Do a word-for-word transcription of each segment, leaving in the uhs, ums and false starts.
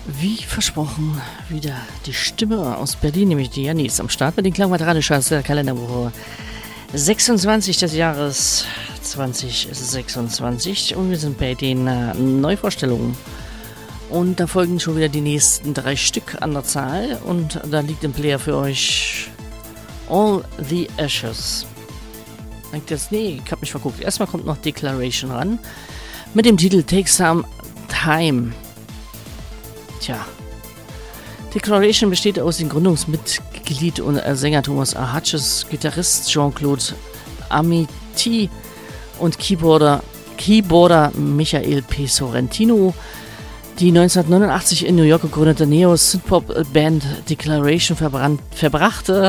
Wie versprochen, wieder die Stimme aus Berlin, nämlich die Janni ist am Start mit den Klangmaterial-Charts der Kalenderwoche sechsundzwanzig des Jahres zwanzig sechsundzwanzig und wir sind bei den äh, Neuvorstellungen. Und da folgen schon wieder die nächsten drei Stück an der Zahl und da liegt im Player für euch All the Ashes. Denkt jetzt, nee, ich hab mich verguckt. Erstmal kommt noch Declaration ran mit dem Titel Take Some Time. Tja, Declaration besteht aus dem Gründungsmitglied und Sänger Thomas A. Hutches, Gitarrist Jean-Claude Amity und Keyboarder, Keyboarder Michael P. Sorrentino. Die neunzehnhundertneunundachtzig in New York gegründete Neo-Synthpop-Band Declaration verbrannt, verbrachte,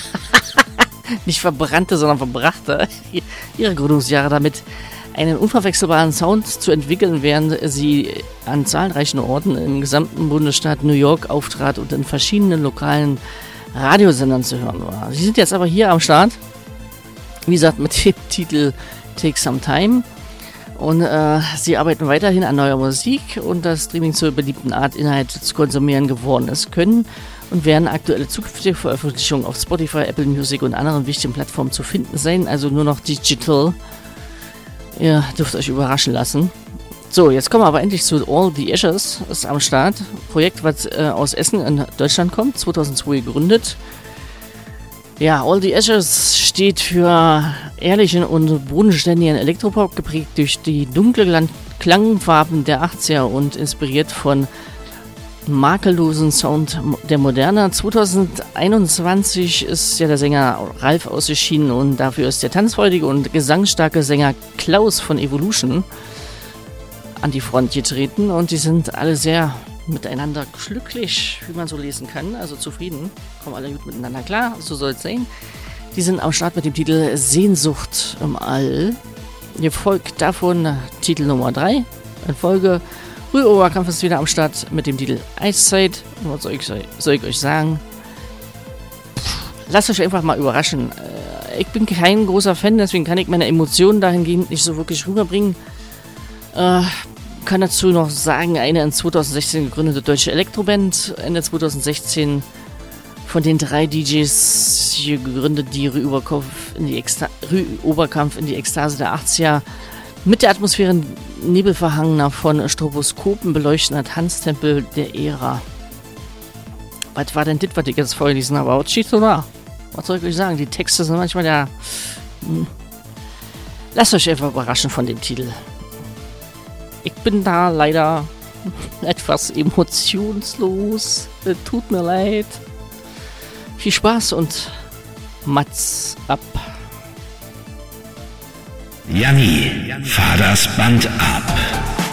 nicht verbrannte, sondern verbrachte ihre Gründungsjahre damit, einen unverwechselbaren Sound zu entwickeln, während sie an zahlreichen Orten im gesamten Bundesstaat New York auftrat und in verschiedenen lokalen Radiosendern zu hören war. Sie sind jetzt aber hier am Start, wie gesagt, mit dem Titel Take Some Time und äh, sie arbeiten weiterhin an neuer Musik und das Streaming zur beliebten Art, Inhalte zu konsumieren geworden ist, können und werden aktuelle zukünftige Veröffentlichungen auf Spotify, Apple Music und anderen wichtigen Plattformen zu finden sein, also nur noch digital. Ihr dürft euch überraschen lassen. So, jetzt kommen wir aber endlich zu All the Ashes, ist am Start. Projekt, was äh, aus Essen in Deutschland kommt, zweitausendzwei gegründet. Ja, All the Ashes steht für ehrlichen und bodenständigen Elektropop, geprägt durch die dunklen Klangfarben der achtziger und inspiriert von makellosen Sound der Moderne. zweitausendeinundzwanzig ist ja der Sänger Ralf ausgeschieden und dafür ist der tanzfreudige und gesangsstarke Sänger Klaus von Evolution an die Front getreten und die sind alle sehr miteinander glücklich, wie man so lesen kann, also zufrieden, kommen alle gut miteinander klar, so soll es sein. Die sind am Start mit dem Titel Sehnsucht im All. Gefolgt davon Titel Nummer drei in Folge. Rühroberkampf ist wieder am Start mit dem Titel Eiszeit. Was soll ich, soll ich euch sagen? Lasst euch einfach mal überraschen. Ich bin kein großer Fan, deswegen kann ich meine Emotionen dahingehend nicht so wirklich rüberbringen. Äh, kann dazu noch sagen, eine in zweitausendsechzehn gegründete deutsche Elektroband, Ende zweitausendsechzehn von den drei D Js hier gegründet, die Rühroberkampf in die, Eksta- Rühroberkampf in die Ekstase der achtziger mit der Atmosphäre nebelverhangener von Stroboskopen beleuchtender Tanztempel der Ära. Was war denn das, was ich jetzt vorgelesen habe? Was steht so da? Was soll ich euch sagen? Die Texte sind manchmal ja... Hm. Lasst euch einfach überraschen von dem Titel. Ich bin da leider etwas emotionslos. Tut mir leid. Viel Spaß und Mats ab. Janni, fahr das Band ab.